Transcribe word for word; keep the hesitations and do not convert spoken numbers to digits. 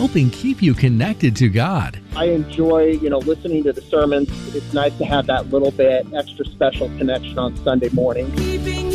helping keep you connected to God. I enjoy, you know, listening to the sermons. It's nice to have that little bit extra special connection on Sunday morning. Keeping